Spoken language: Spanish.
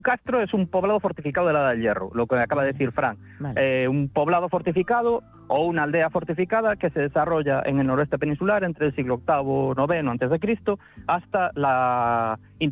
Castro es un poblado fortificado de la Edad del Hierro, lo que acaba de decir Fran. Vale. Un poblado fortificado o una aldea fortificada que se desarrolla en el noroeste peninsular entre el siglo VIII, IX a.C. hasta la